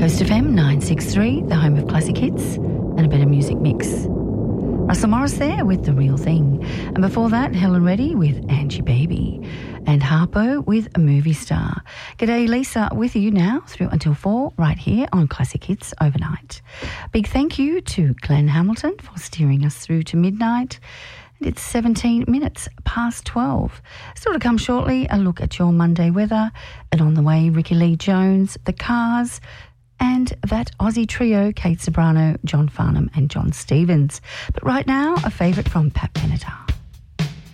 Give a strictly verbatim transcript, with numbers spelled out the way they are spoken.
Coast F M nine sixty-three, the home of classic hits and a better music mix. Russell Morris there with The Real Thing. And before that, Helen Reddy with Angie Baby. And Harpo with A Movie Star. G'day, Lisa, with you now through until four right here on Classic Hits Overnight. Big thank you to Glenn Hamilton for steering us through to midnight. And it's seventeen minutes past twelve. Still to come shortly, a look at your Monday weather. And on the way, Ricky Lee Jones, The Cars, and that Aussie trio, Kate Sobrano, John Farnham and John Stevens. But right now, a favourite from Pat Benatar.